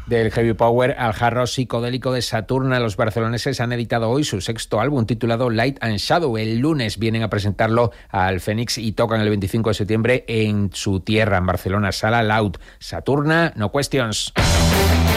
Del heavy power al hard rock psicodélico de Saturna, los barceloneses han editado hoy su sexto álbum titulado Light and Shadow. El lunes vienen a presentarlo al Fénix y tocan el 25 de septiembre en su tierra, en Barcelona, Sala Loud. Saturna, no questions.